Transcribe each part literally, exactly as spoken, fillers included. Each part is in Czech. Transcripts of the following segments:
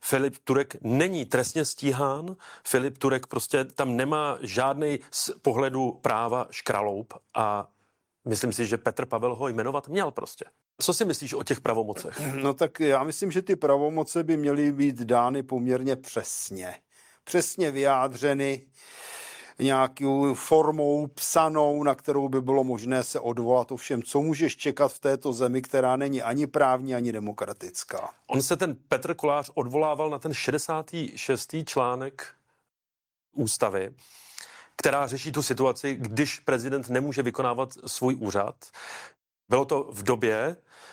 Filip Turek není trestně stíhán, Filip Turek prostě tam nemá žádnej z pohledu práva škraloup a myslím si, že Petr Pavel ho jmenovat měl prostě. Co si myslíš o těch pravomocech? No tak já myslím, že ty pravomoce by měly být dány poměrně přesně. Přesně vyjádřeny nějakou formou psanou, na kterou by bylo možné se odvolat. Ovšem, co můžeš čekat v této zemi, která není ani právní, ani demokratická? On se ten Petr Kolář odvolával na ten šedesátý šestý článek ústavy, která řeší tu situaci, když prezident nemůže vykonávat svůj úřad. Bylo to v době,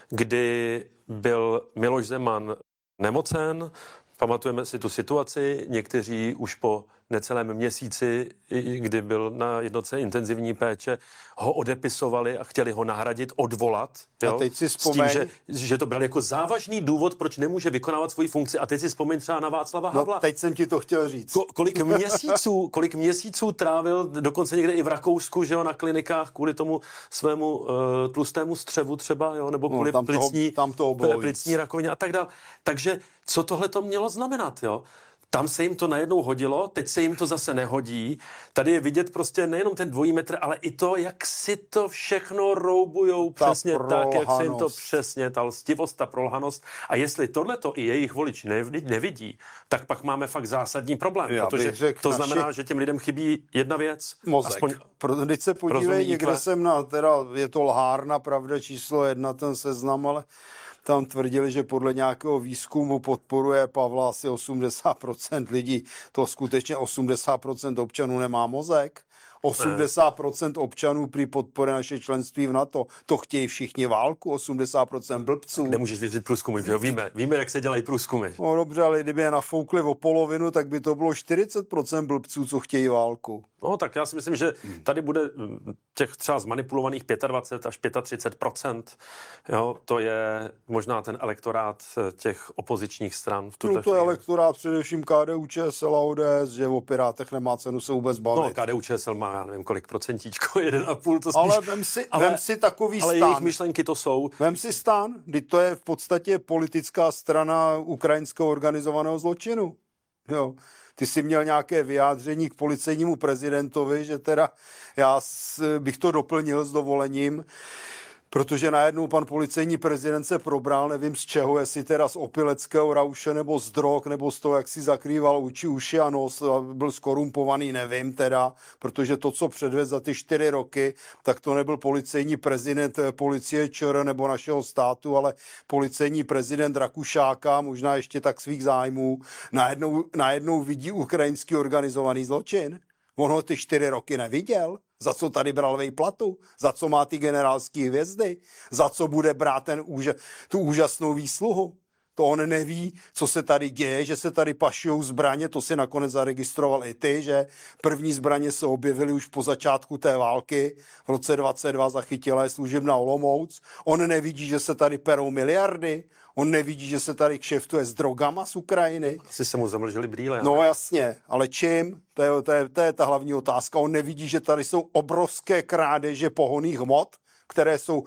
kdy byl Miloš Zeman nemocen, pamatujeme si tu situaci, někteří už po necelém měsíci, kdy byl na jednotce intenzivní péče, ho odepisovali a chtěli ho nahradit, odvolat. Jo? A teď si S vzpomeň... tím, že, že to byl jako závažný důvod, proč nemůže vykonávat svoji funkci. A teď si vzpomeň třeba na Václava Havla. No, teď jsem ti to chtěl říct. Ko, kolik měsíců, kolik měsíců trávil, dokonce někde i v Rakousku, že jo, na klinikách kvůli tomu svému uh, tlustému střevu třeba, jo, nebo kvůli no, tam plicní, toho, tam toho plicní rakovině a tak dále. Takže co tohle to mělo znamenat, jo? Tam se jim to najednou hodilo, teď se jim to zase nehodí. Tady je vidět prostě nejenom ten dvojí metr, ale i to, jak si to všechno roubujou ta přesně tak, jak se jim to prolhanost. přesně, ta lstivost, ta prolhanost. A jestli tohleto i jejich volič nevidí, tak pak máme fakt zásadní problém, Já protože bych to naši... znamená, že těm lidem chybí jedna věc. Mozek. Aspoň Proto, teď se podívej, rozumí někde kve. jsem na, teda je to lhárna, pravda, číslo jedna, ten seznam, ale tam tvrdili, že podle nějakého výzkumu podporuje Pavla asi osmdesát procent lidí. To skutečně osmdesát procent občanů nemá mozek. osmdesát procent občanů prý podporuje naše členství v NATO. To chtějí všichni válku, osmdesát procent blbců. Nemůžeš věřit průzkumy, že jo? Víme, víme, jak se dělají průzkumy. No dobře, ale kdyby je nafoukli o polovinu, tak by to bylo čtyřicet procent blbců, co chtějí válku. No tak já si myslím, že tady bude těch třeba zmanipulovaných dvacet pět až třicet pět procent. Jo, to je možná ten elektorát těch opozičních stran v tuto No to je chvíli. elektorát především K D U Č S L a O D S, že o Pirátech nemá cenu se vůbec bavit. No, K D U Č S L má, já nevím kolik procentíčko, jeden a půl, to spíš. Ale vem si, ale, vem si takový ale stan. jejich myšlenky to jsou. Vem si stan, kdy to je v podstatě politická strana ukrajinského organizovaného zločinu. Jo. Ty jsi měl nějaké vyjádření k policejnímu prezidentovi, že teda já bych to doplnil s dovolením, protože najednou pan policejní prezident se probral, nevím z čeho, jestli teda z opileckého rauše, nebo z drog, nebo z toho, jak si zakrýval uči, uši a nos, a byl skorumpovaný, nevím teda, protože to, co předvedl za ty čtyři roky, tak to nebyl policejní prezident policie ČR nebo našeho státu, ale policejní prezident Rakušáka, možná ještě tak svých zájmů, najednou, najednou vidí ukrajinský organizovaný zločin. On ho ty čtyři roky neviděl. Za co tady bral vejplatu? Za co má ty generálské hvězdy? Za co bude brát ten úža, tu úžasnou výsluhu? To on neví, co se tady děje, že se tady pašujou zbraně, to si nakonec zaregistroval i ty, že první zbraně se objevily už po začátku té války, v roce dvacet dva zachytila je služebna Olomouc. On nevidí, že se tady perou miliardy, on nevidí, že se tady kšeftuje s drogama z Ukrajiny. Asi se mu zamlžili brýle. No jasně, ale čím? To je, to, je, to je ta hlavní otázka. On nevidí, že tady jsou obrovské krádeže pohonných hmot, které jsou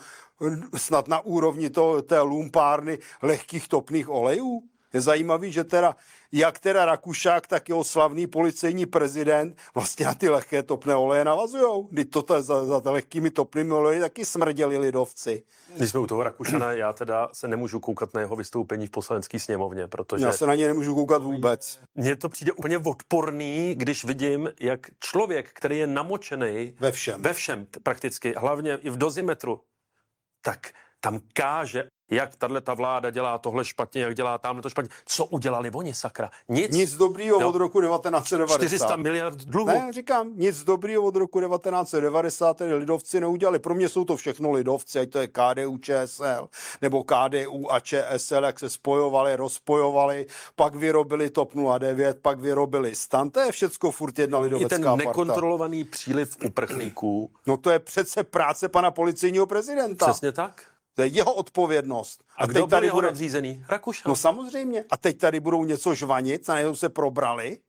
snad na úrovni to, té lumpárny lehkých topných olejů. Je zajímavý, že teda jak teda Rakušák, tak jeho slavný policejní prezident vlastně na ty lehké topné oleje navazujou. Když to za, za lehkými topnými oleji taky smrděli lidovci. Když jsme u toho Rakušana, já teda se nemůžu koukat na jeho vystoupení v poslanecké sněmovně, protože... Já se na ně nemůžu koukat vůbec. Mně to přijde úplně odporný, když vidím, jak člověk, který je namočený Ve všem. ve všem prakticky, hlavně i v dozimetru, tak tam káže, jak tato vláda dělá tohle špatně, jak dělá tamhle to špatně. Co udělali oni, sakra? Nic. Nic dobrýho No. od roku devatenáct set devadesát. čtyři sta miliard dluhu. Ne, říkám, nic dobrýho od roku devatenáct set devadesát, tedy lidovci neudělali. Pro mě jsou to všechno lidovci, ať to je K D U Č S L, nebo K D U a Č S L, jak se spojovali, rozpojovali, pak vyrobili TOP nula devět, pak vyrobili STAN. To je všecko furt jedna I lidovecká ten parta. nekontrolovaný příliv uprchlíků. No to je přece práce pana policejního prezidenta. Přesně tak. To je jeho odpovědnost. A, a kdo byl jeho nadřízený? Rakušan. No samozřejmě. A teď tady budou něco žvanit, najednou se probrali.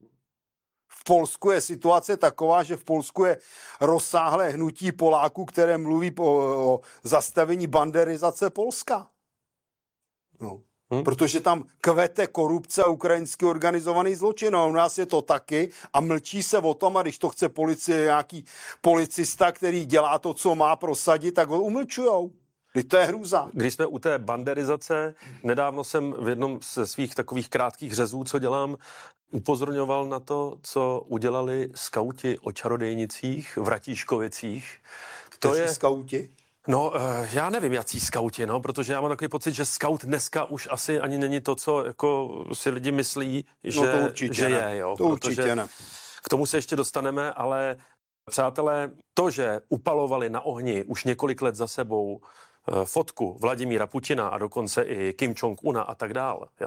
V Polsku je situace taková, že v Polsku je rozsáhlé hnutí Poláků, které mluví o, o zastavení banderizace Polska. No. Hmm. Protože tam kvete korupce a ukrajinský organizovaný zločin. A u nás je to taky a mlčí se o tom, a když to chce policie, nějaký policista, který dělá to, co má prosadit, tak ho umlčujou. Když to je hrůza. Když jsme u té banderizace, nedávno jsem v jednom ze svých takových krátkých řezů, co dělám, upozorňoval na to, co udělali skauti o čarodejnicích v Ratíškovicích. To je skauti? No, já nevím, jací skauti, no, protože já mám takový pocit, že skaut dneska už asi ani není to, co jako si lidi myslí, že, no to určitě že ne. je. Jo, to určitě ne. K tomu se ještě dostaneme, ale přátelé, to, že upalovali na ohni už několik let za sebou fotku Vladimíra Putina a dokonce i Kim Jong-una a tak dál, jo.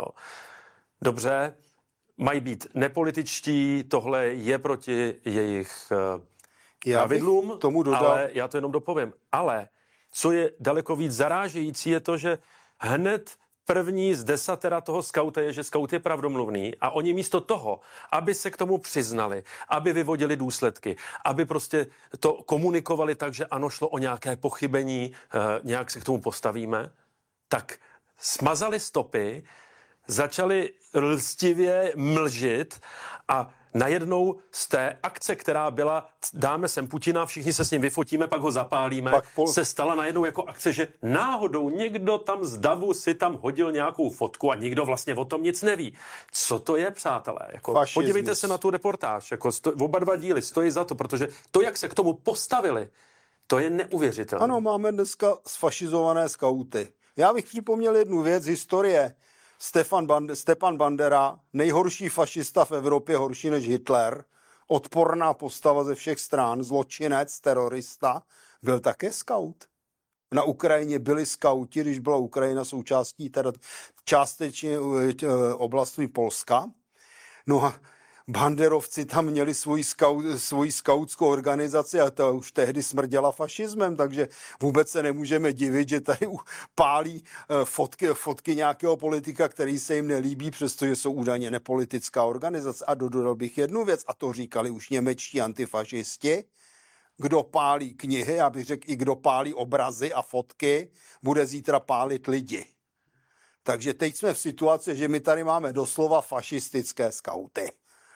Dobře, mají být nepolitičtí, tohle je proti jejich pravidlům, tomu dodal... ale já to jenom dopovím. Ale co je daleko víc zarážející, je to, že hned první z desatera toho skauta je, že skaut je pravdomluvný a oni místo toho, aby se k tomu přiznali, aby vyvodili důsledky, aby prostě to komunikovali tak, že ano, šlo o nějaké pochybení, nějak se k tomu postavíme, tak smazali stopy, začali lstivě mlžit a najednou z té akce, která byla, dáme sem Putina, všichni se s ním vyfotíme, pak ho zapálíme, pak pol... se stala najednou jako akce, že náhodou někdo tam z davu si tam hodil nějakou fotku a nikdo vlastně o tom nic neví. Co to je, přátelé? Jako, podívejte se na tu reportáž. Jako sto, oba dva díly stojí za to, protože to, jak se k tomu postavili, to je neuvěřitelné. Ano, máme dneska sfašizované skauty. Já bych připomněl jednu věc z historie. Stefan Bande, Stepan Bandera, nejhorší fašista v Evropě, horší než Hitler, odporná postava ze všech stran, zločinec, terorista, byl také skaut. Na Ukrajině byli skauti, když byla Ukrajina součástí teda částečně oblastí Polska. No a banderovci tam měli svoji, skaut, svoji skautskou organizaci a to už tehdy smrděla fašismem, takže vůbec se nemůžeme divit, že tady pálí fotky, fotky nějakého politika, který se jim nelíbí, přestože jsou údajně nepolitická organizace. A dodal bych jednu věc, a to říkali už němečtí antifašisti, kdo pálí knihy, já bych řekl i kdo pálí obrazy a fotky, bude zítra pálit lidi. Takže teď jsme v situaci, že my tady máme doslova fašistické skauty.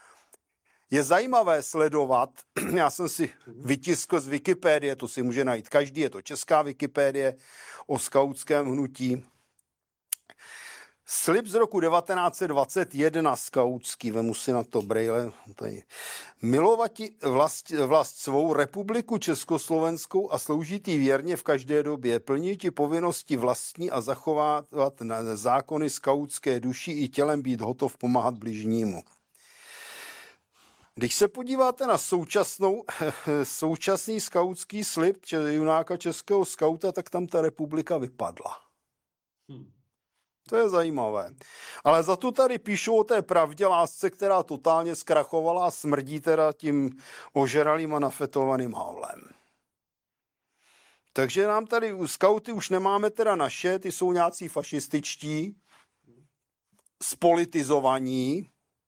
Je zajímavé sledovat, já jsem si vytiskl z Wikipédie, to si může najít každý, je to česká Wikipédie o skautském hnutí. Slib z roku devatenáct set dvacet jedna skautský, vemu si na to brejle, tady. Milovati vlast, vlast svou republiku československou a sloužit jí věrně v každé době, plnit ti povinnosti vlastní a zachovávat na zákony skautské duši i tělem být hotov pomáhat bližnímu. Když se podíváte na současnou, současný skautský slib junáka českého skauta, tak tam ta republika vypadla. Hmm. To je zajímavé. Ale za to tady píšou o té pravdě lásce, která totálně zkrachovala a smrdí teda tím ožralým a nafetovaným havlem. Takže nám tady u skauty už nemáme teda naše, ty jsou nějací fašističtí, spolitizovaní.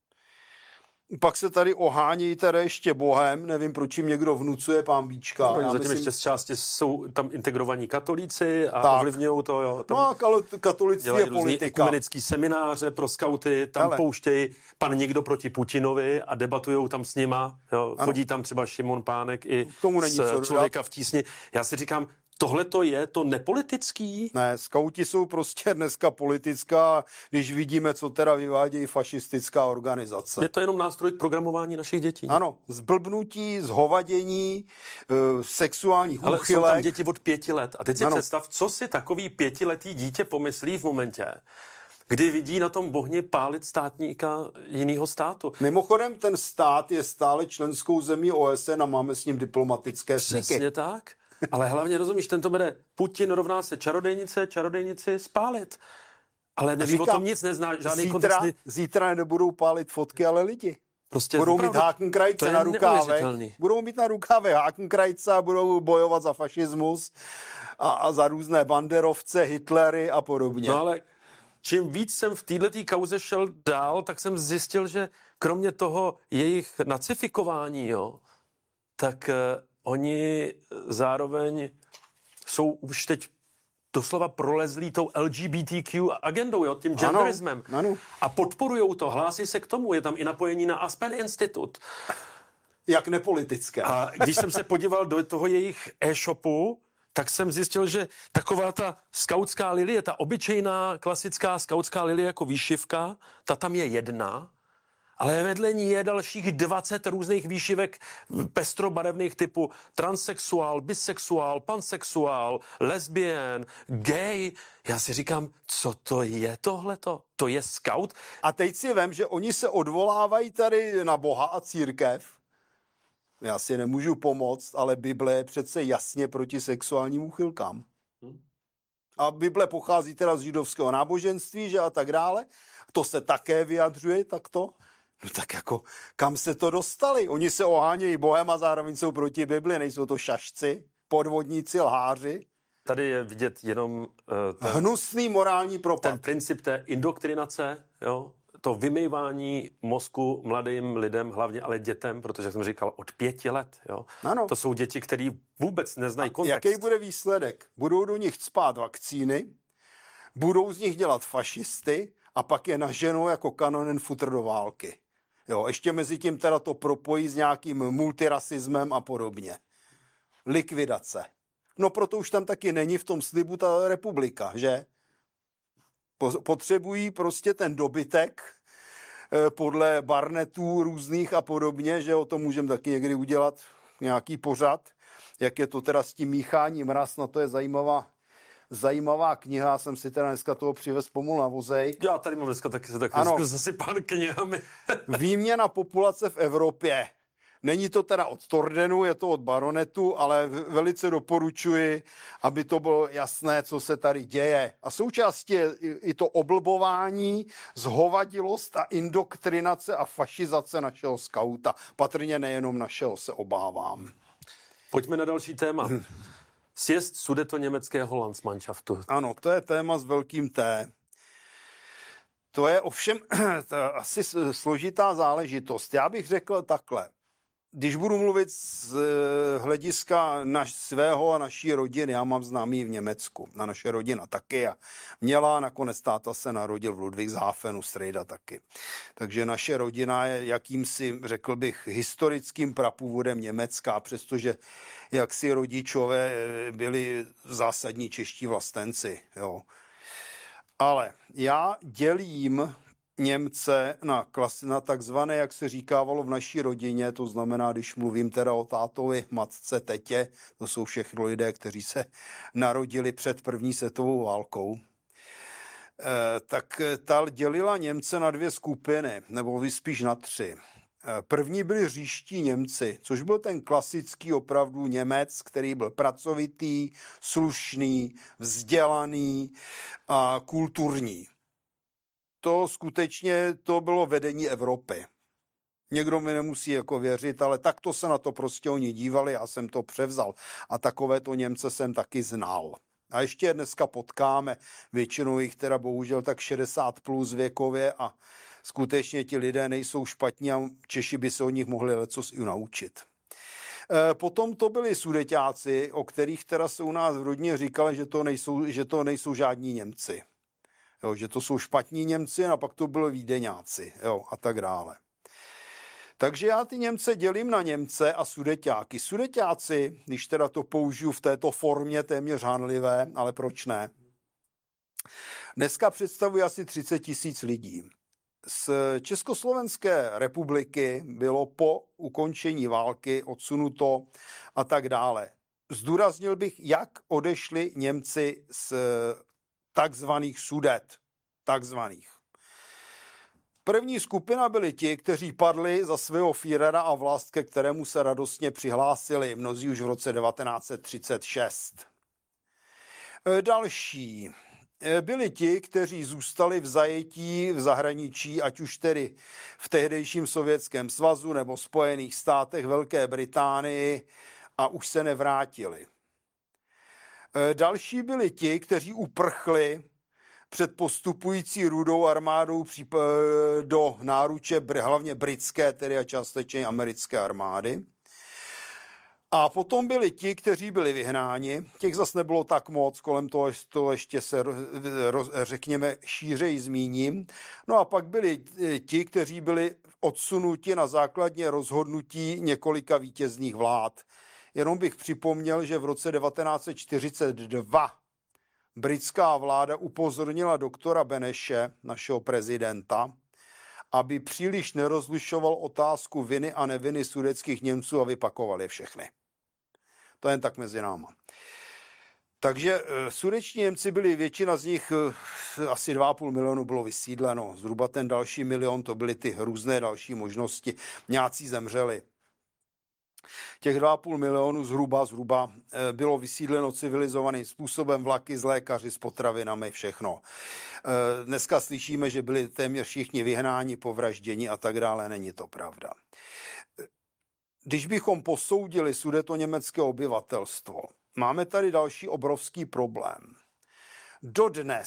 Pak se tady ohání teda ještě Bohem, nevím, proč jim někdo vnucuje pánbíčka. No, zatím myslím... ještě z části jsou tam integrovaní katolíci a tak. ovlivňují to. Jo, tam no a katolictví je politika. Ekumenický semináře pro skauty, tam Ale. pouštějí pan někdo proti Putinovi a debatujou tam s nima. Jo. Chodí tam třeba Šimon Pánek i z Člověka v tísni. Já si říkám, tohle to je to nepolitický? Ne, skauti jsou prostě dneska politická, když vidíme, co teda vyvádějí fašistická organizace. Je to jenom nástroj k programování našich dětí. Ano, zblbnutí, zhovadění, e, sexuálních Ale úchylek. Ale jsou tam děti od pěti let. A teď si ano. představ, co si takový pětiletý dítě pomyslí v momentě, kdy vidí na tom bohni pálit státníka jiného státu. Mimochodem, ten stát je stále členskou zemí O S N a máme s ním diplomatické styky. Přesně tak. Ale hlavně rozumíš, tento bere Putin rovná se čarodejnice, čarodejnici spálit. Ale neví o tom nic, nezná žádný zítra, kontext. Zítra nebudou pálit fotky, ale lidi. Prostě budou mít hákenkrajce na rukávech. Budou mít na rukávech hákenkrajce a budou bojovat za fašismus a, a za různé banderovce, Hitlery a podobně. No ale čím víc jsem v této kauze šel dál, tak jsem zjistil, že kromě toho jejich nacifikování, jo, tak... Oni zároveň jsou už teď doslova prolezlí tou L G B T Q agendou, jo, tím genderismem. Ano, ano. A podporujou to, hlásí se k tomu, je tam i napojení na Aspen Institut. Jak nepolitické. A když jsem se podíval do toho jejich e-shopu, tak jsem zjistil, že taková ta skautská lilie, ta obyčejná klasická skautská lilie jako výšivka, ta tam je jedna, ale vedle ní je dalších dvacet různých výšivek pestrobarevných typu transsexuál, bisexuál, pansexuál, lesbien, gay. Já si říkám, co to je tohleto? To je skaut? A teď si vem, že oni se odvolávají tady na Boha a církev. Já si nemůžu pomoct, ale Bible je přece jasně proti sexuálním úchylkám. A Bible pochází teda z židovského náboženství, že a tak dále. To se také vyjadřuje takto. No tak jako, kam se to dostali? Oni se ohánějí Bohem a zároveň jsou proti Bibli, nejsou to šašci, podvodníci, lháři. Tady je vidět jenom uh, ten, Hnusný morální propad. ten princip té indoktrinace, jo? To vymývání mozku mladým lidem, hlavně ale dětem, protože jak jsem říkal, od pěti let. Jo? Ano. To jsou děti, které vůbec neznají kontext. Jaký bude výsledek? Budou do nich cpát vakcíny, budou z nich dělat fašisty a pak je naženou jako kanonen futr do války. Jo, ještě mezi tím teda to propojí s nějakým multirasismem a podobně. Likvidace. No proto už tam taky není v tom slibu ta republika, že? Potřebují prostě ten dobytek eh, podle Barnettů různých a podobně, že o tom můžeme taky někdy udělat nějaký pořad, jak je to teda s tím mícháním ras, no to je zajímavá, zajímavá kniha, jsem si teda dneska toho přivez pomalu na vozej. Já tady mám dneska taky, taky zasypán knihami. Výměna populace v Evropě. Není to teda od Tordenu, je to od Baronettu, ale velice doporučuji, aby to bylo jasné, co se tady děje. A součástí je i to oblbování, zhovadilost a indoktrinace a fašizace našeho skauta. Patrně nejenom našeho, se obávám. Pojďme na další téma. Sjezd sudetoněmeckého Landsmannschaftu. Ano, to je téma s velkým T. To je ovšem to asi složitá záležitost. Já bych řekl takhle. Když budu mluvit z hlediska naš, svého a naší rodiny, já mám známý v Německu, a naše rodina taky a měla, nakonec táta se narodil v Ludwigshafenu, strejda taky. Takže naše rodina je jakýmsi, řekl bych, historickým prapůvodem Německa, přestože jaksi rodičové byli zásadní čeští vlastenci. Jo. Ale já dělím Němce na, klas, na takzvané, jak se říkávalo v naší rodině, to znamená, když mluvím teda o tátovi, matce, tetě, to jsou všechno lidé, kteří se narodili před první světovou válkou, eh, tak ta dělila Němce na dvě skupiny, nebo spíš na tři. Eh, první byli říští Němci, což byl ten klasický opravdu Němec, který byl pracovitý, slušný, vzdělaný a kulturní. To skutečně to bylo vedení Evropy. Někdo mi nemusí jako věřit, ale takto se na to prostě oni dívali, já jsem to převzal. A takovéto Němce jsem taky znal. A ještě dneska potkáme, většinou jich teda bohužel tak šedesát plus věkově a skutečně ti lidé nejsou špatní a Češi by se od nich mohli lecos i naučit. E, potom to byli Sudeťáci, o kterých teda se u nás v rodině říkali, že to nejsou, že to nejsou žádní Němci. Jo, že to jsou špatní Němci a pak to byli Vídeňáci, jo, a tak dále. Takže já ty Němce dělím na Němce a Sudeťáky. Sudeťáci, když teda to použiju v této formě téměř hanlivé, ale proč ne? Dneska představují asi třicet tisíc lidí. Z Československé republiky bylo po ukončení války odsunuto a tak dále. Zdůraznil bych, jak odešli Němci z takzvaných Sudet, takzvaných. První skupina byli ti, kteří padli za svého Führera a vlast, ke kterému se radostně přihlásili, mnozí už v roce devatenáct set třicet šest. Další byli ti, kteří zůstali v zajetí v zahraničí, ať už tedy v tehdejším Sovětském svazu nebo Spojených státech, Velké Británii a už se nevrátili. Další byli ti, kteří uprchli před postupující rudou armádou do náruče hlavně britské, tedy a částečně americké armády. A potom byli ti, kteří byli vyhnáni, těch zas nebylo tak moc, kolem toho, toho ještě se, roz, řekněme, šířeji zmíním. No a pak byli ti, kteří byli odsunuti na základně rozhodnutí několika vítězných vlád. Jenom bych připomněl, že v roce devatenáct set čtyřicet dva britská vláda upozornila doktora Beneshe, našeho prezidenta, aby příliš nerozlišoval otázku viny a neviny sudetských Němců a vypakovali všechny. To jen tak mezi náma. Takže sudeční Němci byli, většina z nich, asi dva a půl milionu bylo vysídleno. Zhruba ten další milion, to byly ty různé další možnosti. Nějací zemřeli. Těch dva a půl milionu zhruba, zhruba bylo vysídleno civilizovaným způsobem, vlaky s lékaři, s potravinami, všechno. Dneska slyšíme, že byli téměř všichni vyhnáni, povražděni a tak dále. Není to pravda. Když bychom posoudili sudetoněmecké obyvatelstvo, máme tady další obrovský problém. Dodnes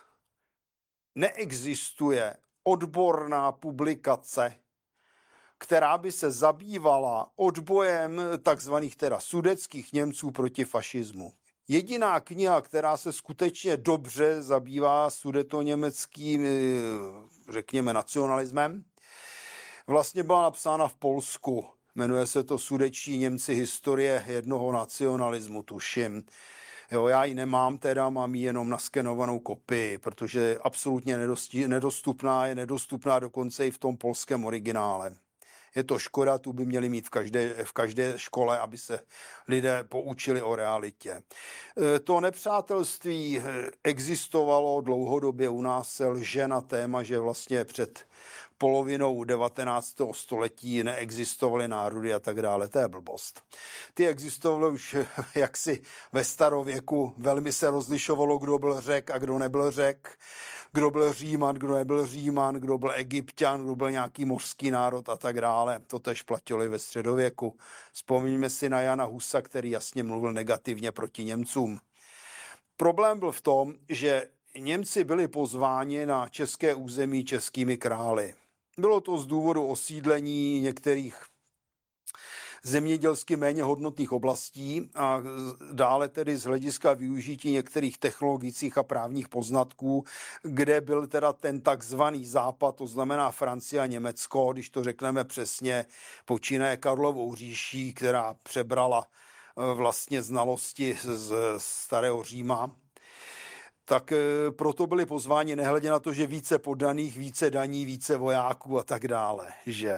neexistuje odborná publikace, která by se zabývala odbojem takzvaných teda sudetských Němců proti fašismu. Jediná kniha, která se skutečně dobře zabývá sudetoněmeckým, řekněme, nacionalismem, vlastně byla napsána v Polsku. Jmenuje se to Sudeční Němci, historie jednoho nacionalismu, tuším. Jo, já ji nemám, teda mám ji jenom naskenovanou kopii, protože je absolutně nedostupná, je nedostupná dokonce i v tom polském originále. Je to škoda, tu by měli mít v každé, v každé škole, aby se lidé poučili o realitě. To nepřátelství existovalo dlouhodobě, u nás se lže na téma, že vlastně před polovinou devatenáctého století neexistovaly národy a tak dále. To je blbost. Ty existovaly už jaksi ve starověku. Velmi se rozlišovalo, kdo byl Řek a kdo nebyl Řek. Kdo byl Říman, kdo nebyl Říman, kdo byl Egypťan, kdo byl nějaký mořský národ a tak dále. To tež platilo i ve středověku. Vzpomeňme si na Jana Husa, který jasně mluvil negativně proti Němcům. Problém byl v tom, že Němci byli pozváni na české území českými králi. Bylo to z důvodu osídlení některých zemědělsky méně hodnotných oblastí a dále tedy z hlediska využití některých technologických a právních poznatků, kde byl teda ten takzvaný západ, to znamená Francie a Německo, když to řekneme přesně, počínaje Karlovou říší, která přebrala vlastně znalosti z starého Říma. Tak proto byli pozváni, nehledě na to, že více poddaných, více daní, více vojáků a tak dále, že...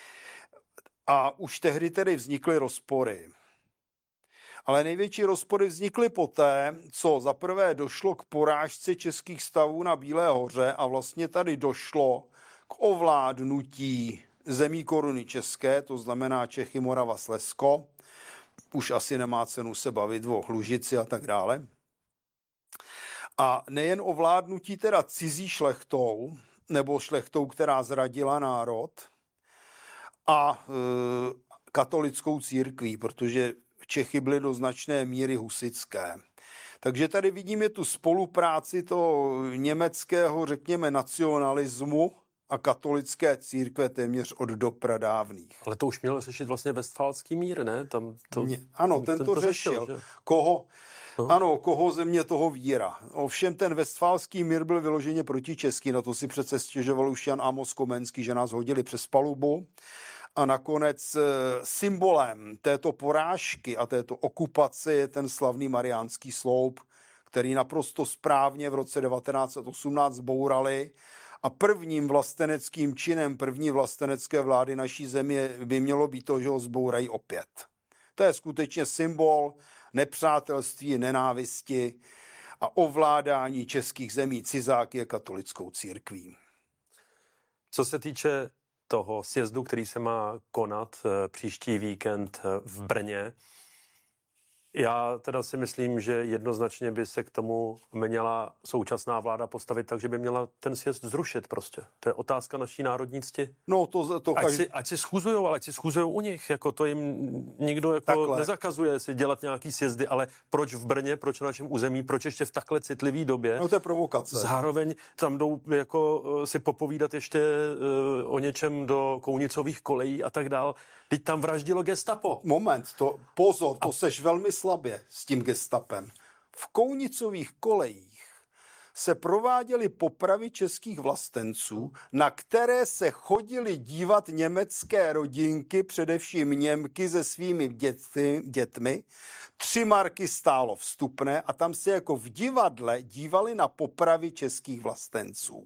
A už tehdy tedy vznikly rozpory. Ale největší rozpory vznikly poté, co zaprvé došlo k porážce českých stavů na Bílé hoře a vlastně tady došlo k ovládnutí zemí koruny české, to znamená Čechy, Morava, Slezsko. Už asi nemá cenu se bavit o Hlužici a tak dále. A nejen ovládnutí teda cizí šlechtou, nebo šlechtou, která zradila národ, a e, katolickou církví, protože Čechy byly do značné míry husitské. Takže tady vidíme tu spolupráci toho německého, řekněme, nacionalismu a katolické církve téměř od dob pradávných. Ale to už mělo řešit vlastně Vestfálský mír, ne? Tam to, ano, ten, ten to řešil. řešil koho, no. Ano, koho země toho víra. Ovšem ten Vestfálský mír byl vyloženě proti český, na to si přece stěžoval už Jan Amos Komenský, že nás hodili přes palubu. A nakonec symbolem této porážky a této okupace je ten slavný Mariánský sloup, který naprosto správně v roce devatenáct set osmnáct zbourali. A prvním vlasteneckým činem první vlastenecké vlády naší země by mělo být to, že ho zbourají opět. To je skutečně symbol nepřátelství, nenávisti a ovládání českých zemí cizáky a katolickou církví. Co se týče toho sjezdu, který se má konat příští víkend v Brně. Já teda si myslím, že jednoznačně by se k tomu měla současná vláda postavit tak, že by měla ten sjezd zrušit prostě. To je otázka naší národní cti. No to, to ať, každý... si, ať si schůzujou, ale ať si schůzujou u nich. Jako to jim nikdo jako Takhle. nezakazuje si dělat nějaký sjezdy, ale proč v Brně, proč na našem území, proč ještě v takhle citlivý době. No to je provokace. Zároveň tam jdou jako si popovídat ještě uh, o něčem do Kounicových kolejí a tak dál. Teď tam vraždilo gestapo. Moment, to, pozor, to seš velmi slabě s tím gestapem. V Kounicových kolejích se prováděly popravy českých vlastenců, na které se chodili dívat německé rodinky, především Němky se svými dětmi, dětmi. Tři marky stálo vstupné a tam se jako v divadle dívali na popravy českých vlastenců.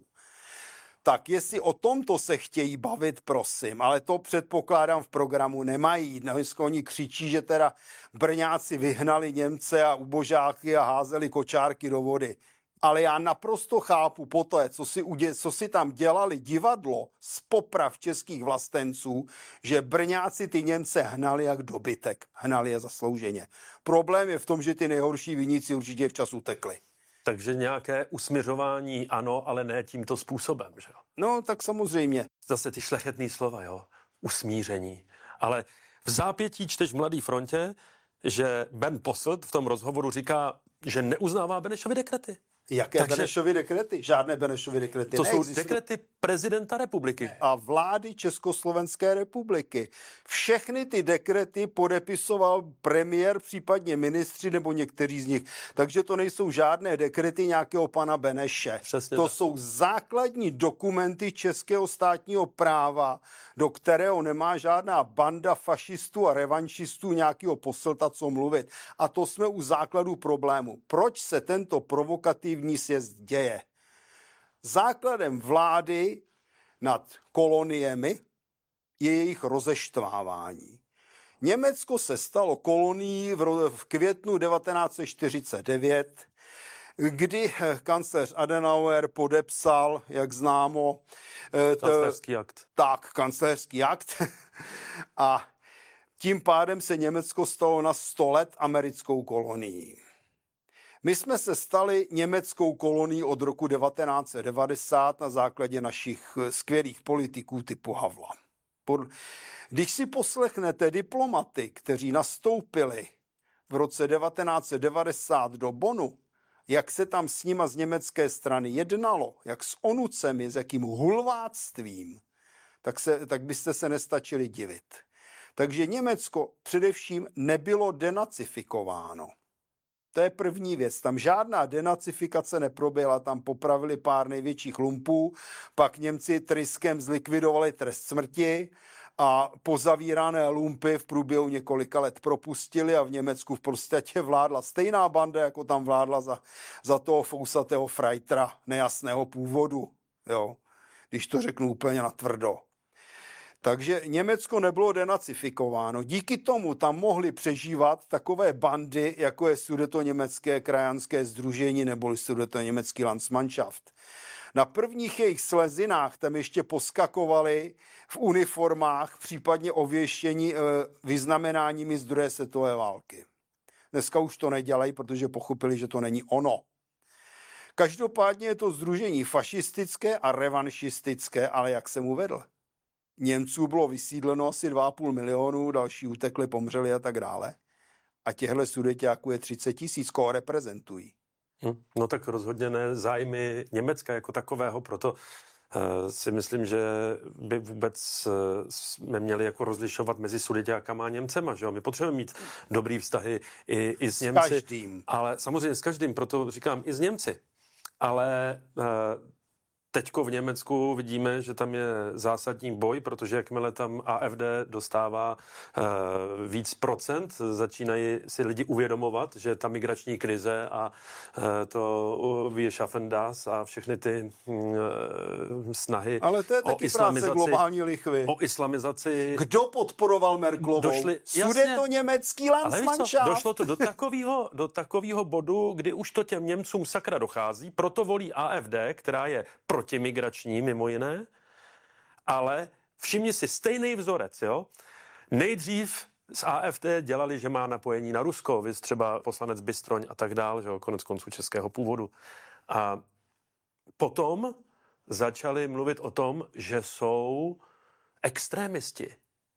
Tak jestli o tomto se chtějí bavit, prosím, ale to předpokládám v programu nemají. Dneska oni křičí, že teda Brňáci vyhnali Němce a ubožáky a házeli kočárky do vody. Ale já naprosto chápu po té, co si, udě, co si tam dělali divadlo z poprav českých vlastenců, že Brňáci ty Němce hnali jak dobytek. Hnali je zaslouženě. Problém je v tom, že ty nejhorší viníci určitě včas utekli. Takže nějaké usměřování ano, ale ne tímto způsobem, že jo? No, tak samozřejmě. Zase ty šlechetný slova, jo? Usmíření. Ale v zápětí čteš v Mladé frontě, že Ben Posselt v tom rozhovoru říká, že neuznává Benešovy dekrety. Jaké Takže- Benešovy dekrety? Žádné Benešovy dekrety To jsou neexistují. dekrety prezidenta republiky. A vlády Československé republiky. Všechny ty dekrety podepisoval premiér, případně ministři nebo někteří z nich. Takže to nejsou žádné dekrety nějakého pana Beneše. Přesně to tak. jsou základní dokumenty českého státního práva, do kterého nemá žádná banda fašistů a revanšistů nějakého Posselta co mluvit. A to jsme u základu problému. Proč se tento provokativní sjezd děje? Základem vlády nad koloniemi je jejich rozeštvávání. Německo se stalo kolonií v, ro- v květnu devatenáct set čtyřicet devět, kdy kancléř Adenauer podepsal, jak známo, eh, t- Kancléřský akt. tak, kancléřský akt. A tím pádem se Německo stalo na sto let americkou kolonií. My jsme se stali německou kolonií od roku devatenáct set devadesát na základě našich eh, skvělých politiků typu Havla. Pod- Když si poslechnete diplomaty, kteří nastoupili v roce devatenáct set devadesát do Bonu, jak se tam s nima z německé strany jednalo, jak s onucemi, s jakým hulváctvím, tak, se, tak byste se nestačili divit. Takže Německo především nebylo denacifikováno. To je první věc. Tam žádná denacifikace neproběhla, tam popravili pár největších lumpů, pak Němci tryskem zlikvidovali trest smrti a pozavírané lumpy v průběhu několika let propustili a v Německu v podstatě vládla stejná banda, jako tam vládla za, za toho fousatého frajtra nejasného původu, jo, když to řeknu úplně natvrdo. Takže Německo nebylo denacifikováno. Díky tomu tam mohly přežívat takové bandy, jako je Sudetoněmecké krajanské sdružení nebo Sudetoněmecký Landsmannschaft. Na prvních jejich slezinách tam ještě poskakovali v uniformách, případně ověštění e, vyznamenáními z druhé světové války. Dneska už to nedělají, protože pochopili, že to není ono. Každopádně je to sdružení fašistické a revanšistické, ale jak jsem uvedl, Němců bylo vysídleno asi dva a půl milionu, další utekli, pomřeli a tak dále. A těchto Sudeťáků je třicet tisíc, koho reprezentují. Hm, No tak rozhodně ne zájmy Německa jako takového, proto uh, si myslím, že by vůbec uh, jsme měli jako rozlišovat mezi Sudeťákama a Němcema, že jo? My potřebujeme mít dobrý vztahy i, i s S Němci. každým. Ale samozřejmě s každým, proto říkám i s Němci. Ale uh, teďko v Německu vidíme, že tam je zásadní boj, protože jakmile tam A F D dostává uh, víc procent, začínají si lidi uvědomovat, že ta migrační krize a uh, to uh, Wir schaffen das a všechny ty uh, snahy Ale to je o taky práce islamizaci, globální lichvy. o islamizaci. Kdo podporoval Merkelovou? Došli- jasně. Sudeto-německý Ale víš co, Landsmannschaft. došlo to do takového do takového bodu, kdy už to těm Němcům sakra dochází, proto volí A F D, která je protimigrační mimo jiné, ale všimni si stejný vzorec, jo? Nejdřív z A F D dělali, že má napojení na Rusko, viz třeba poslanec Bystroň a tak dál, že jo, konec konců českého původu. A potom začali mluvit o tom, že jsou extrémisti.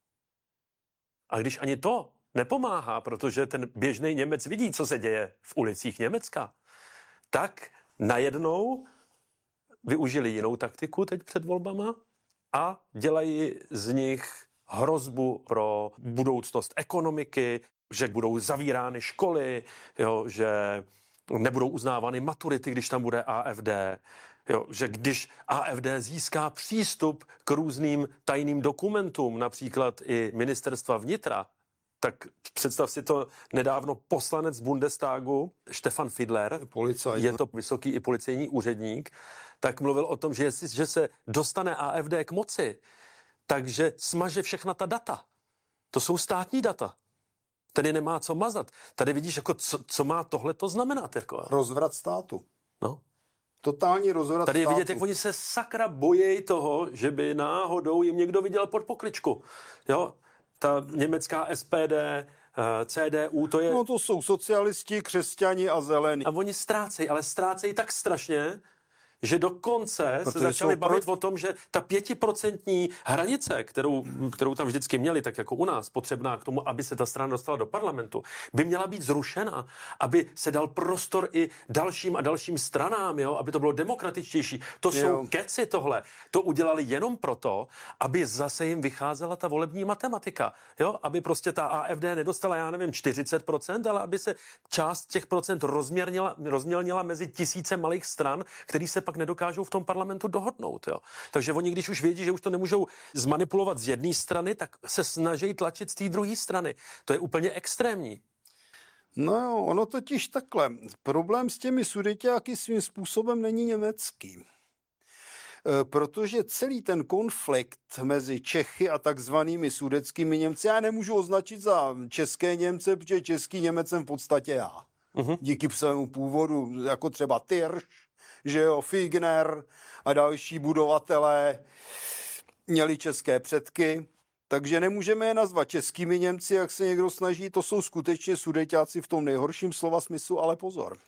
A když ani to nepomáhá, protože ten běžný Němec vidí, co se děje v ulicích Německa, tak najednou využili jinou taktiku teď před volbama a dělají z nich hrozbu pro budoucnost ekonomiky, že budou zavírány školy, jo, že nebudou uznávány maturity, když tam bude A F D, jo, že když A F D získá přístup k různým tajným dokumentům, například i ministerstva vnitra, tak představ si to, nedávno poslanec Bundestagu Stefan Fidler, Policajt. je to vysoký i policejní úředník, tak mluvil o tom, že, jestli, že se dostane A F D k moci, takže smaže všechna ta data. To jsou státní data. Tady nemá co mazat. Tady vidíš, jako co, co má tohle to znamenat. Jako. Rozvrat státu. No. Totální rozvrat Tady je státu. vidět, jak oni se sakra bojí toho, že by náhodou jim někdo viděl pod pokličku. Jo? Ta německá S P D, C D U, to je... No to jsou socialisti, křesťani a zelení. A oni ztrácejí, ale ztrácejí tak strašně, že dokonce Protože se začali jsou bavit pro- o tom, že ta pětiprocentní hranice, kterou, kterou tam vždycky měli, tak jako u nás, potřebná k tomu, aby se ta strana dostala do parlamentu, by měla být zrušena, aby se dal prostor i dalším a dalším stranám, jo, aby to bylo demokratičtější. To Jo. jsou keci tohle. To udělali jenom proto, aby zase jim vycházela ta volební matematika, jo, aby prostě ta A F D nedostala, já nevím, čtyřicet procent, ale aby se část těch procent rozměrnila, rozmělnila mezi tisíce malých stran, který se pak nedokážou v tom parlamentu dohodnout. Jo. Takže oni, když už vědí, že už to nemůžou zmanipulovat z jedné strany, tak se snaží tlačit z té druhé strany. To je úplně extrémní. No jo, ono totiž takhle. Problém s těmi sudeťáky svým způsobem není německý. E, Protože celý ten konflikt mezi Čechy a takzvanými sudetskými Němci já nemůžu označit za české Němce, protože český Němec jsem v podstatě já. Mhm. Díky svému původu, jako třeba Tyrš, že jo, Figner a další budovatelé měli české předky, takže nemůžeme je nazvat českými Němci, jak se někdo snaží, to jsou skutečně sudeťáci v tom nejhorším slova smyslu, ale pozor.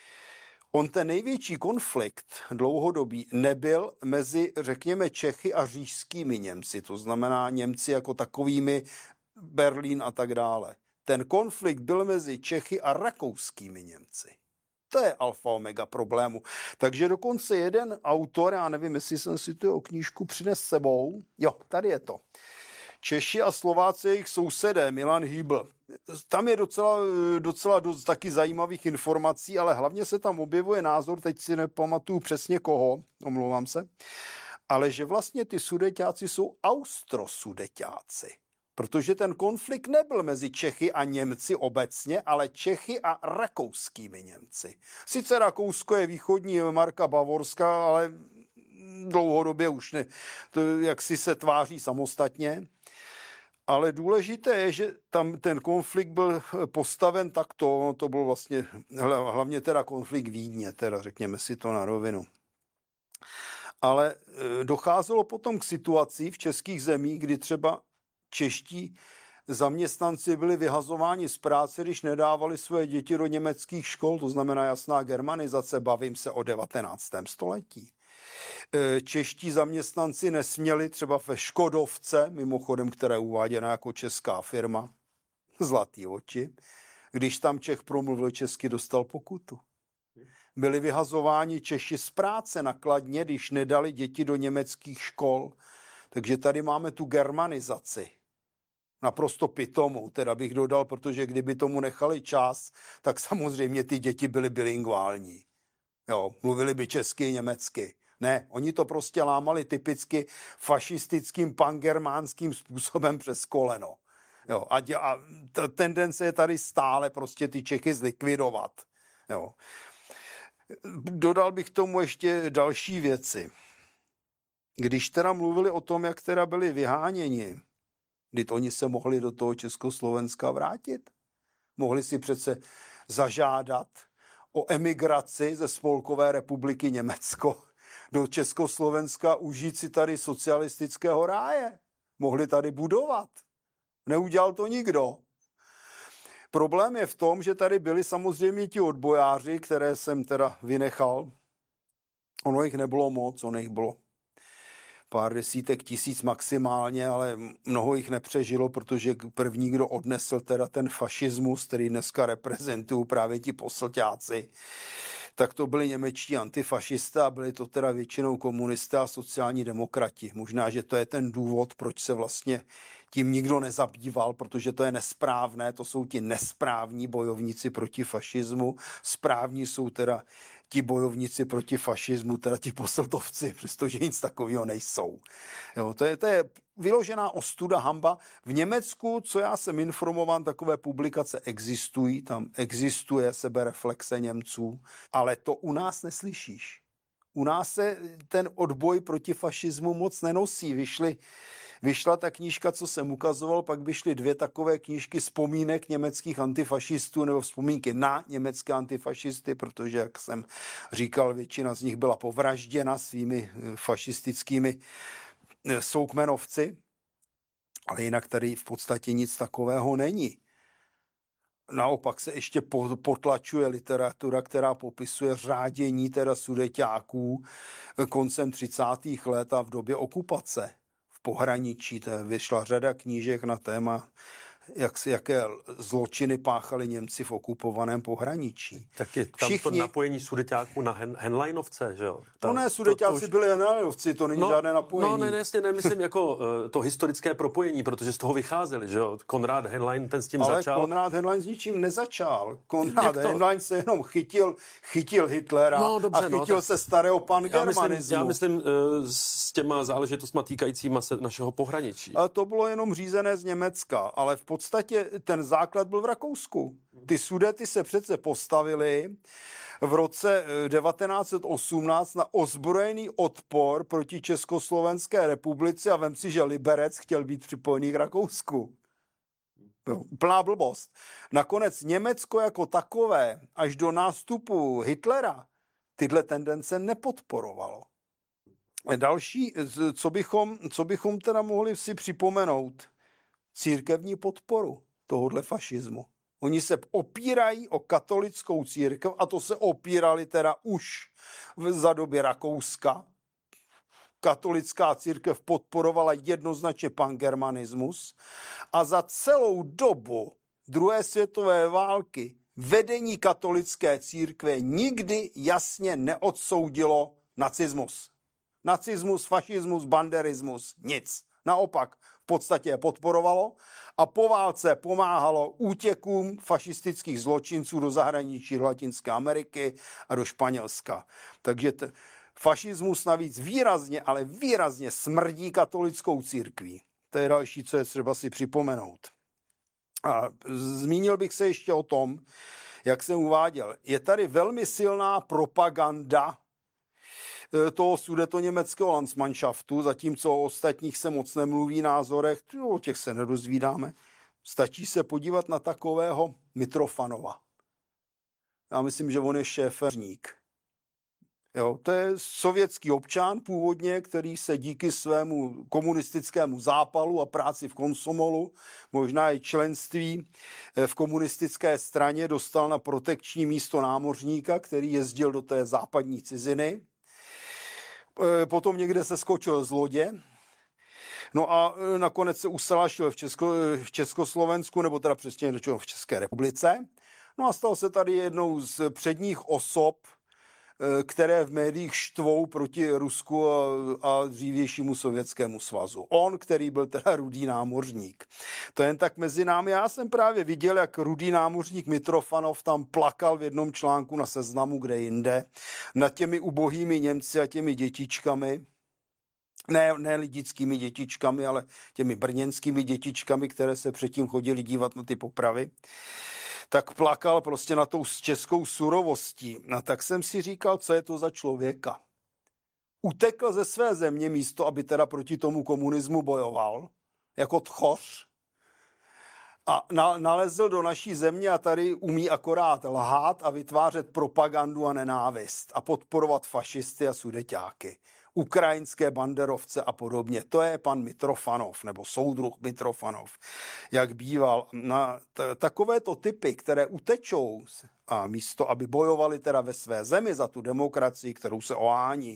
On ten největší konflikt dlouhodobý nebyl mezi, řekněme, Čechy a říšskými Němci, to znamená Němci jako takovými Berlín a tak dále. Ten konflikt byl mezi Čechy a rakouskými Němci. To je alfa omega problému. Takže dokonce jeden autor, já nevím, jestli jsem si tu knížku přines sebou, jo, tady je to. Češi a Slováci, jejich sousedé, Milan Hýbl. Tam je docela, docela dost taky zajímavých informací, ale hlavně se tam objevuje názor, teď si nepamatuju přesně koho, omlouvám se, ale že vlastně ty sudeťáci jsou austrosudeťáci. Protože ten konflikt nebyl mezi Čechy a Němci obecně, ale Čechy a rakouskými Němci. Sice Rakousko je východní marka Bavorska, ale dlouhodobě už ne, to jaksi se tváří samostatně. Ale důležité je, že tam ten konflikt byl postaven takto, to byl vlastně hlavně teda konflikt Vídně, teda řekněme si to na rovinu. Ale docházelo potom k situaci v českých zemích, kdy třeba čeští zaměstnanci byli vyhazováni z práce, když nedávali své děti do německých škol, to znamená jasná germanizace, bavím se o devatenáctém století. Čeští zaměstnanci nesměli třeba ve Škodovce, mimochodem, která je uváděna jako česká firma, Zlatý oči, když tam Čech promluvil česky, dostal pokutu. Byli vyhazováni Češi z práce na Kladně, když nedali děti do německých škol. Takže tady máme tu germanizaci. Naprosto pitomou, teda bych dodal, protože kdyby tomu nechali čas, tak samozřejmě ty děti byly bilingvální. Jo, mluvili by česky, německy. Ne, oni to prostě lámali typicky fašistickým pangermánským způsobem přes koleno. Jo, a, dě, a ta tendence je tady stále prostě ty Čechy zlikvidovat. Jo. Dodal bych tomu ještě další věci. Když teda mluvili o tom, jak teda byli vyháněni, kdy oni se mohli do toho Československa vrátit. Mohli si přece zažádat o emigraci ze Spolkové republiky Německo do Československa, užít si tady socialistického ráje. Mohli tady budovat. Neudělal to nikdo. Problém je v tom, že tady byli samozřejmě ti odbojáři, které jsem teda vynechal. Ono jich nebylo moc, ono jich bylo pár desítek tisíc maximálně, ale mnoho jich nepřežilo, protože první, kdo odnesl teda ten fašismus, který dneska reprezentují právě ti poslťáci, tak to byli němečtí antifašisté a byli to teda většinou komunisté a sociální demokrati. Možná, že to je ten důvod, proč se vlastně tím nikdo nezabýval, protože to je nesprávné, to jsou ti nesprávní bojovníci proti fašismu, správní jsou teda ti bojovníci proti fašismu, teda ti poseltovci, přestože nic takového nejsou. Jo, to, je, to je vyložená ostuda, hanba. V Německu, co já jsem informován, takové publikace existují, tam existuje sebereflexe Němců, ale to u nás neslyšíš. U nás se ten odboj proti fašismu moc nenosí. Vyšly Vyšla ta knížka, co jsem ukazoval, pak vyšly dvě takové knížky vzpomínek německých antifašistů nebo vzpomínky na německé antifašisty, protože, jak jsem říkal, většina z nich byla povražděna svými fašistickými soukmenovci, ale jinak tady v podstatě nic takového není. Naopak se ještě potlačuje literatura, která popisuje řádění teda sudeťáků koncem třicátých let a v době okupace. Pohraničí, to vyšla řada knížek na téma, jak, jaké zločiny páchali Němci v okupovaném pohraničí. Tak je tam Všichni... to napojení sudeťáků na hen, Henleinovce, že jo? Tam, no ne, sudeťáci to, to už... byli Henleinovci, to není no, žádné napojení. No ne, ne, jasně, nemyslím jako uh, to historické propojení, protože z toho vycházeli, že jo? Konrad Henlein ten s tím Ale začal. Ale Konrad Henlein s ničím nezačal. Konrad Henlein se jenom chytil, chytil Hitlera no, dobře, a chytil no, se starého pangermanismu. Já myslím, já myslím uh, s těma záležitostma týkajícíma se našeho pohraničí. A to bylo jenom řízené z Německa, ale v podstatě ten základ byl v Rakousku. Ty Sudety se přece postavili v roce devatenáct set osmnáct na ozbrojený odpor proti Československé republice a vem si, že Liberec chtěl být připojený k Rakousku. Úplná blbost. Nakonec Německo jako takové až do nástupu Hitlera tyhle tendence nepodporovalo. Další, co bychom, co bychom teda mohli si připomenout, církevní podporu tohohle fašismu. Oni se opírají o katolickou církev a to se opírali teda už za doby Rakouska. Katolická církev podporovala jednoznačně pangermanismus a za celou dobu druhé světové války vedení katolické církve nikdy jasně neodsoudilo nacismus. Nacismus, fašismus, banderismus, nic. Naopak, v podstatě je podporovalo a po válce pomáhalo útěkům fašistických zločinců do zahraničí, do Latinské Ameriky a do Španělska. Takže t- fašismus navíc výrazně, ale výrazně smrdí katolickou církví. To je další, co je třeba si připomenout. A zmínil bych se ještě o tom, jak jsem uváděl, je tady velmi silná propaganda toho sudetoněmeckého Landsmannschaftu, zatímco o ostatních se moc nemluví názorech, o těch se nedozvídáme. Stačí se podívat na takového Mitrofanova. Já myslím, že on je šéfeřník. Jo, to je sovětský občan původně, který se díky svému komunistickému zápalu a práci v Komsomolu, možná i členství v komunistické straně, dostal na protekční místo námořníka, který jezdil do té západní ciziny. Potom někde se skočil z lodě, no a nakonec se usalašil v, Česko, v Československu, nebo teda přesně v České republice. No a stal se tady jednou z předních osob, které v médiích štvou proti Rusku a, a dřívějšímu Sovětskému svazu. On, který byl teda rudý námořník. To jen tak mezi námi. Já jsem právě viděl, jak rudý námořník Mitrofanov tam plakal v jednom článku na Seznamu, kde jinde, nad těmi ubohými Němci a těmi dětičkami. Ne, ne lidickými dětičkami, ale těmi brněnskými dětičkami, které se předtím chodili dívat na ty popravy. Tak plakal prostě na tou českou surovostí. A tak jsem si říkal, co je to za člověka. Utekl ze své země místo, aby teda proti tomu komunismu bojoval, jako tchoř. A nalezl do naší země a tady umí akorát lhát a vytvářet propagandu a nenávist a podporovat fašisty a sudeťáky. Ukrajinské banderovce a podobně. To je pan Mitrofanov, nebo soudruh Mitrofanov, jak býval. Na t- takovéto typy, které utečou a místo, aby bojovali teda ve své zemi za tu demokracii, kterou se ohání,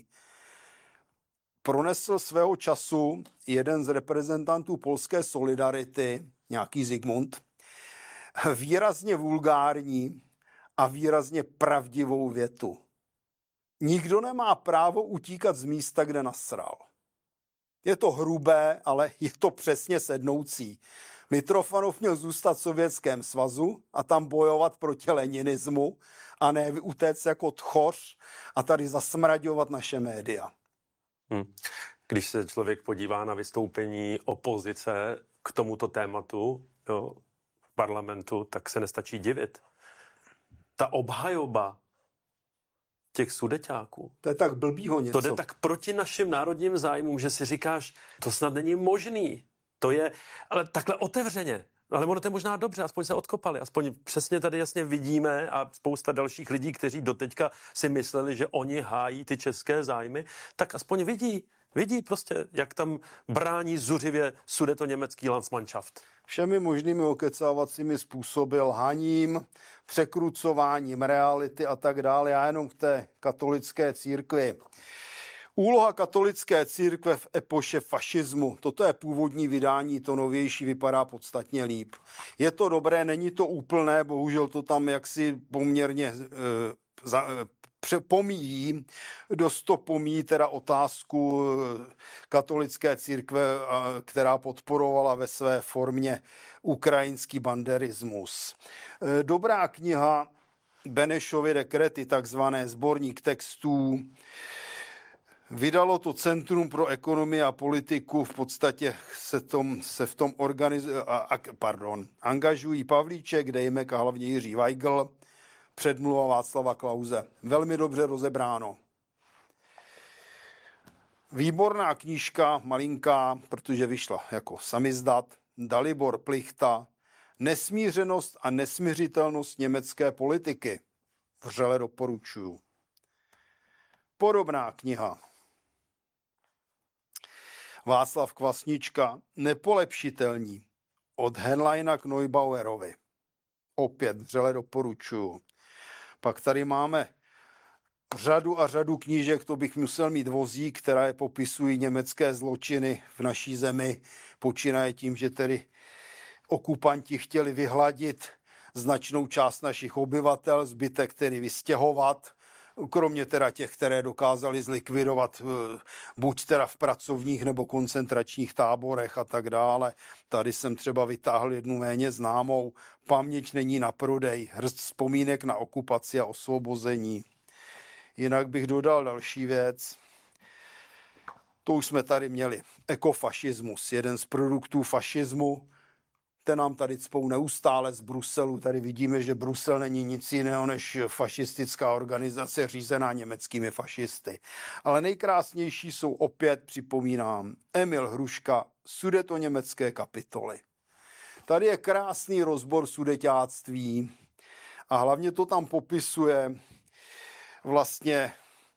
pronesl svého času jeden z reprezentantů polské Solidarity, nějaký Zygmunt, výrazně vulgární a výrazně pravdivou větu. Nikdo nemá právo utíkat z místa, kde nasral. Je to hrubé, ale je to přesně sednoucí. Mitrofanov měl zůstat v Sovětském svazu a tam bojovat proti leninismu a ne utéct jako tchoř a tady zasmraďovat naše média. Hmm. Když se člověk podívá na vystoupení opozice k tomuto tématu, jo, v parlamentu, tak se nestačí divit. Ta obhajoba těch sudeťáků, To je tak blbýho něco. to jde tak proti našim národním zájmům, že si říkáš, to snad není možný. To je, ale takhle otevřeně. Ale ono to je možná dobře, aspoň se odkopali, aspoň přesně tady jasně vidíme a spousta dalších lidí, kteří doteďka si mysleli, že oni hájí ty české zájmy, tak aspoň vidí, vidí prostě, jak tam brání zuřivě sudetoněmecký Landsmannschaft. Všemi možnými okecávacími způsoby, lhaním, překrucováním reality a tak dále. Já jenom k té katolické církvi. Úloha katolické církve v epoše fašismu. Toto je původní vydání, to novější vypadá podstatně líp. Je to dobré, není to úplné, bohužel to tam jaksi poměrně e, za, e, pomíjí, dost to pomíjí teda otázku katolické církve, která podporovala ve své formě ukrajinský banderismus. E, dobrá kniha Benešovy dekrety, takzvané sborník textů, vydalo to Centrum pro ekonomii a politiku, v podstatě se, tom, se v tom organiz- a, a, pardon, angažují Pavlíček, Dejmek a hlavně Jiří Weigl, předmluva Václava Klause. Velmi dobře rozebráno. Výborná knížka, malinká, protože vyšla jako samizdat, Dalibor Plichta, Nesmířenost a nesmířitelnost německé politiky. Vřele doporučuju. Podobná kniha. Václav Kvasnička, Nepolepšitelní, od Henleina k Neubauerovi. Opět vřele doporučuju. Pak tady máme řadu a řadu knížek, to bych musel mít vozík, které popisují německé zločiny v naší zemi. Počínaje tím, že tedy okupanti chtěli vyhladit značnou část našich obyvatel, zbytek tedy vystěhovat, kromě teda těch, které dokázali zlikvidovat buď teda v pracovních nebo koncentračních táborech a tak dále. Tady jsem třeba vytáhl jednu méně známou, Paměť není na prodej, hrst vzpomínek na okupaci a osvobození. Jinak bych dodal další věc. To už jsme tady měli. Ekofašismus, jeden z produktů fašismu. Ten nám tady cpou neustále z Bruselu. Tady vidíme, že Brusel není nic jiného než fašistická organizace řízená německými fašisty. Ale nejkrásnější jsou opět, připomínám, Emil Hruška, Sudetoněmecké kapitoly. Tady je krásný rozbor sudeťáctví a hlavně to tam popisuje vlastně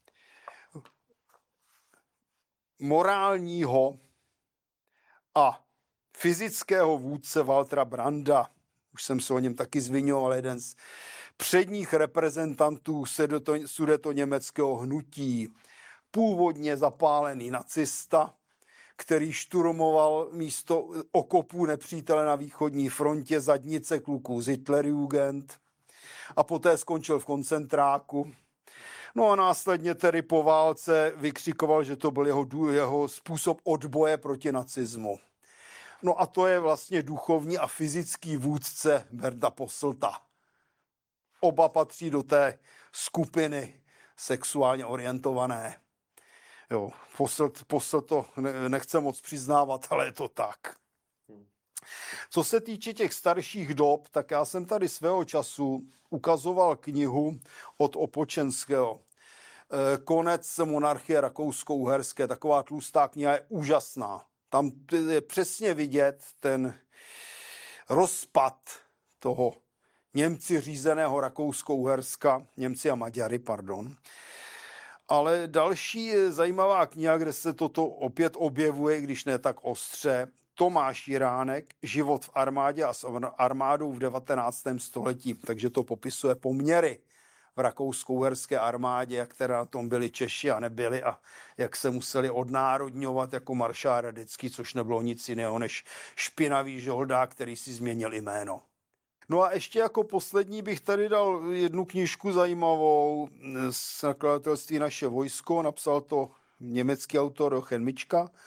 morálního a fyzického vůdce Waltera Branda. Už jsem se o něm taky zmiňoval, jeden z předních reprezentantů sudetoněmeckého hnutí, původně zapálený nacista, který šturmoval místo okopů nepřítele na východní frontě zadnice kluků z Hitlerjugend a poté skončil v koncentráku. No a následně tedy po válce vykřikoval, že to byl jeho, jeho způsob odboje proti nacismu. No a to je vlastně duchovní a fyzický vůdce Berta Posselta. Oba patří do té skupiny sexuálně orientované. Jo, Posselt, Posselt to nechce moc přiznávat, ale je to tak. Co se týče těch starších dob, tak já jsem tady svého času ukazoval knihu od Opočenského. Konec monarchie rakousko-uherské. Taková tlustá kniha je úžasná. Tam je přesně vidět ten rozpad toho Němci řízeného Rakousko-Uherska, Němci a Maďary, pardon. Ale další zajímavá kniha, kde se toto opět objevuje, když ne tak ostře, Tomáš Jiránek, Život v armádě a s armádou v devatenáctém století. Takže to popisuje poměry v rakousko-uherské armádě, jak teda na tom byli Češi a nebyli a jak se museli odnárodňovat jako maršál Radecký, což nebylo nic jiného než špinavý žoldák, který si změnil jméno. No a ještě jako poslední bych tady dal jednu knížku zajímavou z nakladatelství Naše vojsko. Napsal to německý autor Jochen Mička.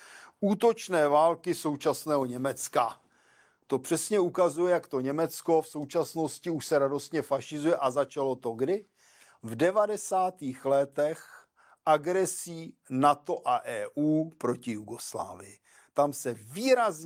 útočné války současného Německa. To přesně ukazuje, jak to Německo v současnosti už se radostně fašizuje a začalo to kdy? V devadesátých letech agresí NATO a E U proti Jugoslávii. Tam se výrazně